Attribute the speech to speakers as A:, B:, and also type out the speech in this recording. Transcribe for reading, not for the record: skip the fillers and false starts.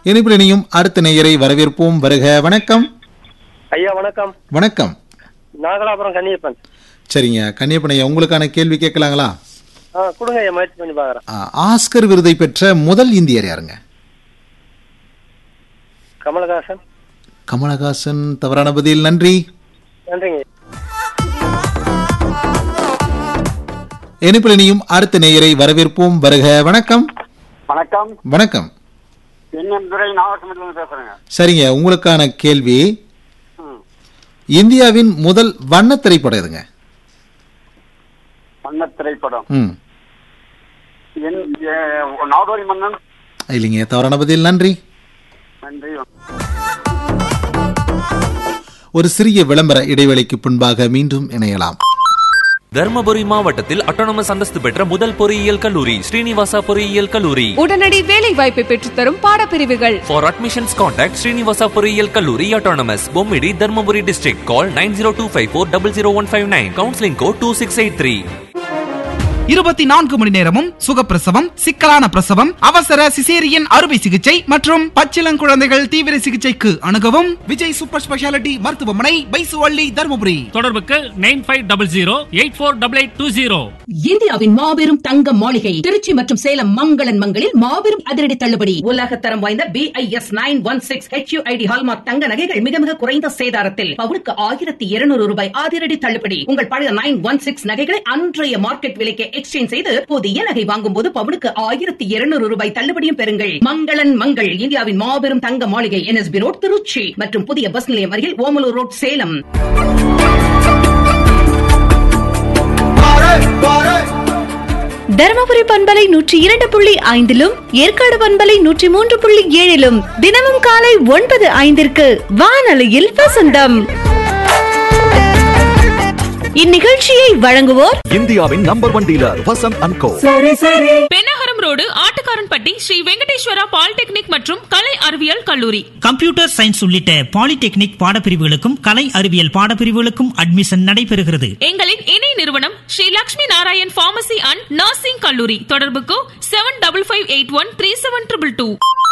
A: இனிப்பில் இனியும் அடுத்த நேயரை வரவேற்போம். வருக. வணக்கம்
B: ஐயா. வணக்கம்.
A: வணக்கம்.
B: நாகலாபுரம் கன்னியப்பன்.
A: சரிங்க கன்னியப்பன் ஐயா, உங்களுக்கான கேள்வி கேட்கலாங்களா?
B: கொடுங்க ஐயா, முயற்சி பண்ணி பாக்குறேன்.
A: ஆஸ்கர் விருதை பெற்ற முதல் இந்தியர் யாருங்க?
B: கமலஹாசன்.
A: கமலஹாசன் தவறான பதில். நன்றி.
B: நன்றிங்க.
A: இனிப்பில் இனியும் அடுத்த நேயரை வரவேற்போம். வருக. வணக்கம்.
C: வணக்கம்.
A: வணக்கம்.
C: துறை நாகப்பட்டினத்திலிருந்து பேசுறேங்க.
A: சரிங்க, உங்களுக்கான கேள்வி, இந்தியாவின் முதல் வண்ண திரைப்படம் எதுங்க?
C: வண்ண திரைப்படம் நாடோடி மன்னன்.
A: இல்லைங்க, தவறான பதில். நன்றி.
C: நன்றி.
A: ஒரு சிறிய விளம்பர இடைவெளிக்கு பின்பாக மீண்டும் இணையலாம்.
D: தர்மபுரி மாவட்டத்தில் அட்டானமஸ் அந்தஸ்து பெற்ற முதல் பொறியியல் கல்லூரி ஸ்ரீனிவாசா பொறியியல் கல்லூரி.
E: உடனடி வேலை வாய்ப்பை பெற்றுத்தரும் பாடப்பிரிவுகள்.
D: For admissions contact ஸ்ரீனிவாசா பொறியியல் கல்லூரி autonomous, Bommidi, Dharmapuri district. Call 9025400159. Counseling code 2683.
F: 24 மணி நேரமும் சுகப்பிரசவம், சிக்கலான பிரசவம், அவசர சிசேரியன் அறுவை சிகிச்சை மற்றும் பச்சிளங்குழந்தைகள் தீவிர சிகிச்சைக்கு அணுகவும் விஜய் சூப்பர் ஸ்பெஷாலிட்டி மருத்துவமனை, பைசுவள்ளி, தர்மபுரி.
G: தொடர்புக்கு 9500848820.
H: இந்தியாவின் மாபெரும் தங்க மாளிகை திருச்சி மற்றும் சேலம் மங்களன் மங்களில் மாபெரும் அதிரடி தள்ளுபடி. உலகத்தரம் வாய்ந்த BIS 916 HUID ஹால்மார்க் தங்க நகைகள் மிக மிக குறைந்த சேதாரத்தில் பவுனுக்கு 1200 ரூபாய் அதிரடி தள்ளுபடி. உங்கள் பழைய 916 நகைகளை அன்றைய மார்க்கெட் விலைக்கு எக்ஸ்சேஞ்ச் செய்து புதிய நகை வாங்கும் போது பவுனுக்கு 1200 ரூபாய் தள்ளுபடியும் பெறுங்கள். மங்களன் மங்கள், இந்தியாவின் மாபெரும் தங்க மாளிகை, NSB ரோட், திருச்சி மற்றும் புதிய பஸ் நிலையம் அருகில் ஓமலூர் ரோட், சேலம்.
I: தர்மபுரி பண்பலை 102.5 ஏற்காடு பண்பலை 103.7 தினமும் காலை 9:05 வானொலியில் வசந்தம். இந்நிகழ்ச்சியை வழங்குவோர்
J: இந்தியாவின் number 1 dealer Vasanth and go.
K: Pennagaram road, Attukaranpatti, Sri Venkateswara polytechnic மற்றும் கலை அறிவியல் கல்லூரி.
L: கம்ப்யூட்டர் சயின்ஸ் உள்ளிட்ட பாலிடெக்னிக் பாடப்பிரிவுகளுக்கும் கலை அறிவியல் பாடப்பிரிவுகளுக்கும் அட்மிஷன் நடைபெறுகிறது.
K: எங்களின் இணை நிறுவனம் Sri Lakshmi Narayan pharmacy and nursing கல்லூரி. தொடர்புக்கு 7558137222.